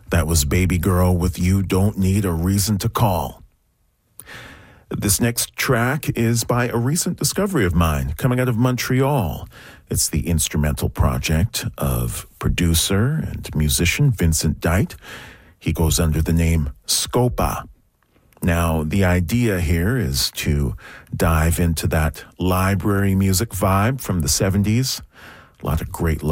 That was Baby Girl with You Don't Need a Reason to Call. This next track is by a recent discovery of mine coming out of Montreal. It's the instrumental project of producer and musician Vincent Dite. He goes under the name Scopa. Now, the idea here is to dive into that library music vibe from the 70s. A lot of great